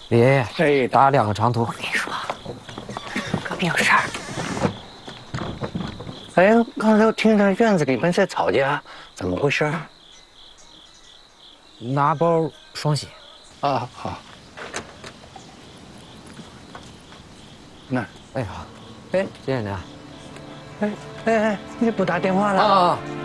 李爷爷， 哎， 打2个长途。 我跟你说，隔壁有事儿。 哎，刚才我听着院子里边在吵架，怎么回事？ 拿包双喜。 啊，好，那， 哎好，哎，谢谢您啊。 哎，你不打电话了？ 啊，